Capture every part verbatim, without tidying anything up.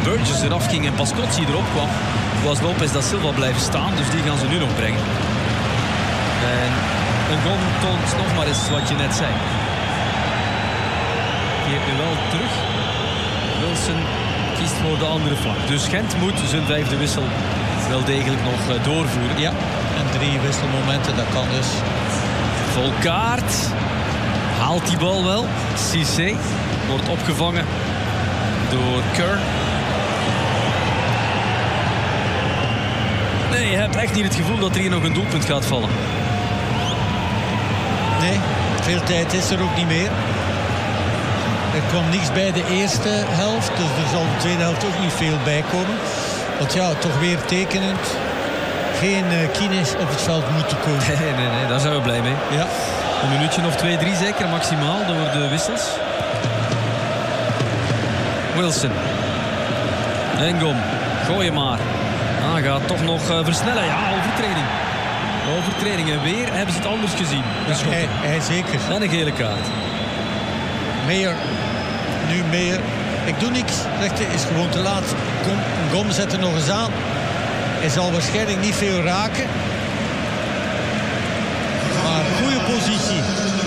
Burgess eraf ging en Pascozzi erop kwam, was Lopez da Silva blijven staan. Dus die gaan ze nu nog brengen. En een Ngom toont nog maar eens wat je net zei. Die heeft nu wel terug. Wilson kiest voor de andere flank. Dus Gent moet zijn vijfde wissel wel degelijk nog uh, doorvoeren. Ja, en drie wisselmomenten, dat kan dus. Volkaert haalt die bal wel. Cissé wordt opgevangen door Kerr. Nee, je hebt echt niet het gevoel dat er hier nog een doelpunt gaat vallen. Nee, veel tijd is er ook niet meer. Er kwam niks bij de eerste helft, dus er zal de tweede helft ook niet veel bij komen. Want ja, toch weer tekenend. Geen uh, Kines op het veld moeten komen. Nee, nee, nee, daar zijn we blij mee. Ja. Een minuutje of twee, drie zeker, maximaal door de wissels. Wilson. Ngom. Gooi hem maar. Ah, gaat toch nog uh, versnellen. Ja, overtreding. Overtreding. En weer hebben ze het anders gezien. Ja, hij, hij zeker. En een gele kaart. Meijer. Nu Meijer. Ik doe niks. Zegt hij, is gewoon te laat. Kom, Ngom zet er nog eens aan. Hij zal waarschijnlijk niet veel raken. Maar goede positie.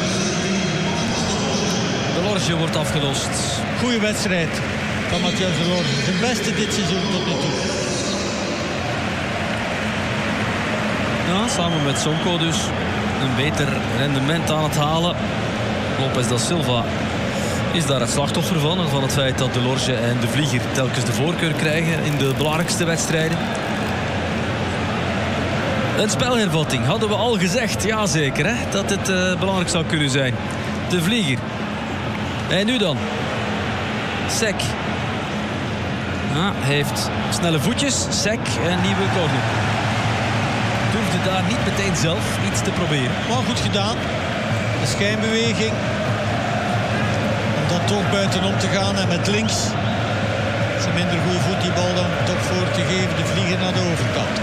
De Lorge wordt afgelost. Goede wedstrijd van Matthias de Lorge. De beste dit seizoen tot nu toe. Ja, samen met Sonko dus een beter rendement aan het halen. Lopez da Silva is daar het slachtoffer van. Van het feit dat de Lorge en de Vlieger telkens de voorkeur krijgen in de belangrijkste wedstrijden. Een spelhervatting, hadden we al gezegd. Jazeker, hè, dat het uh, belangrijk zou kunnen zijn. De Vlieger. En nu dan? Sek. Ja, heeft snelle voetjes. Sek en nieuwe corner. Durfde daar niet meteen zelf iets te proberen. Maar goed gedaan. De schijnbeweging. Om dan toch buitenom te gaan en met links. Zijn minder goede voet die bal dan toch voor te geven. De Vlieger naar de overkant.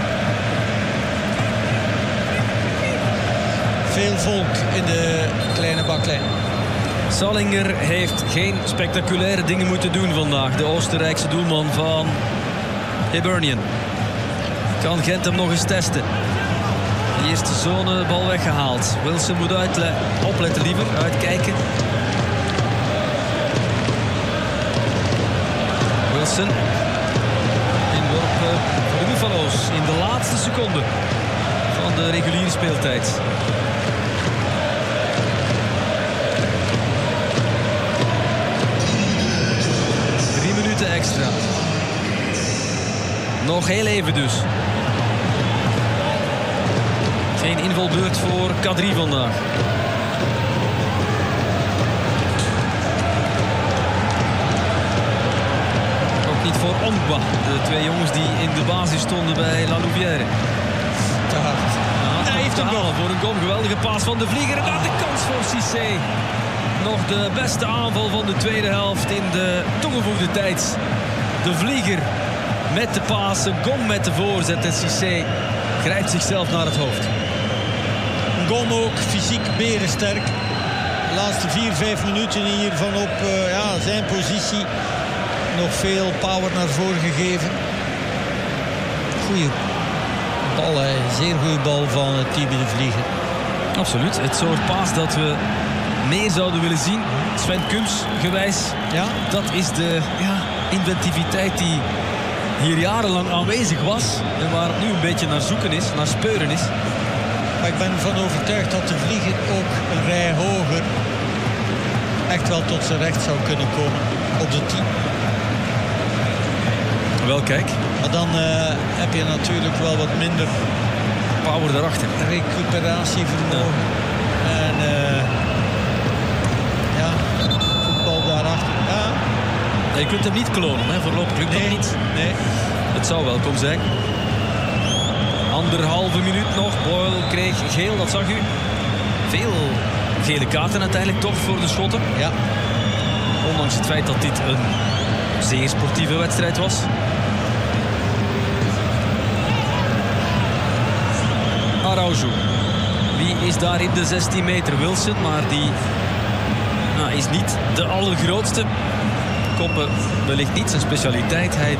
Veel volk in de kleine baklijn. Sallinger heeft geen spectaculaire dingen moeten doen vandaag. De Oostenrijkse doelman van Hibernian. Kan Gent hem nog eens testen. De eerste zone, bal weggehaald. Wilson moet uitle- opletten liever, uitkijken. Wilson. Inworp uh, voor de Buffalo's in de laatste seconde van de reguliere speeltijd. Drie minuten extra. Nog heel even dus. Geen invalbeurt voor K drie vandaag. Ook niet voor Ongba. De twee jongens die in de basis stonden bij La Louvière. Te hard. Ja, hij heeft hem wel voor een goal. Geweldige paas van de Vlieger. En dan de kans voor Cissé. Nog de beste aanval van de tweede helft in de toegevoegde tijd. De Vlieger met de paas. Ngom met de voorzet. En Cissé grijpt zichzelf naar het hoofd. Ngom ook fysiek berensterk. De laatste vier, vijf minuten hiervan op uh, ja, zijn positie. Nog veel power naar voren gegeven. Goeie bal, hè. Zeer goede bal van Tibi de Vlieger. Absoluut. Het soort paas dat we meer zouden willen zien. Sven Kums gewijs. Ja? Dat is de ja, inventiviteit die hier jarenlang aanwezig was. En waar het nu een beetje naar zoeken is, naar speuren is. Maar ik ben ervan overtuigd dat de Vlieger ook een rij hoger echt wel tot zijn recht zou kunnen komen op de tien. Wel, kijk. Maar dan uh, heb je natuurlijk wel wat minder power daarachter. Recuperatievermogen. Ja. En uh, ja, voetbal daarachter. Ja. Ja, je kunt hem niet klonen, hè. Voorlopig lukt nee, dat niet. Nee. Het zou welkom zijn. Anderhalve minuut nog. Boyle kreeg geel, dat zag u. Veel gele kaarten uiteindelijk toch voor de Schotten. Ja. Ondanks het feit dat dit een zeer sportieve wedstrijd was. Araujo. Wie is daar in de zestien meter? Wilson, maar die nou, is niet de allergrootste. Koppen wellicht niet zijn specialiteit. Hij